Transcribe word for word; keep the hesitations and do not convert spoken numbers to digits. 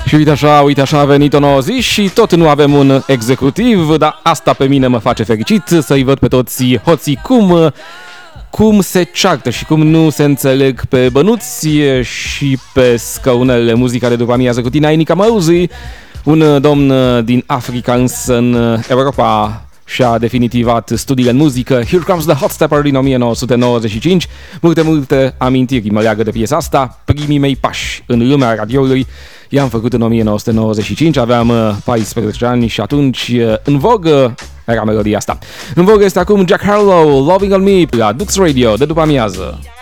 Și uite așa, uite așa a venit o nouă zi și tot nu avem un executiv, dar asta pe mine mă face fericit să-i văd pe toți hoții cum, cum se ceartă și cum nu se înțeleg pe bănuți și pe scaunele muzicale după amiază cu tine, Ainica Mauzi, un domn din Africa însă în Europa și-a definitivat studiile în muzică. Here Comes the Hot Stepper din nouăsprezece nouăzeci și cinci. Multe, multe amintiri mă leagă de piesa asta. Primii mei pași în lumea radioului i-am făcut în nouăsprezece nouăzeci și cinci, aveam paisprezece ani și atunci în vogă era melodia asta. În vogă este acum Jack Harlow, Loving on Me, la Dux Radio, de după amiază.